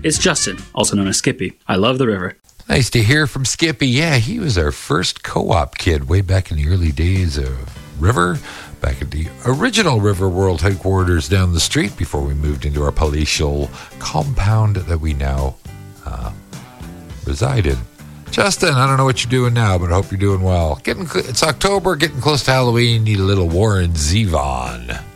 It's Justin, also known as Skippy. I love the river. Nice to hear from Skippy. Yeah, he was our first co-op kid way back in the early days of River, back at the original River World headquarters down the street before we moved into our palatial compound that we now reside in. Justin, I don't know what you're doing now, but I hope you're doing well. It's October, getting close to Halloween. Need a little Warren Zevon.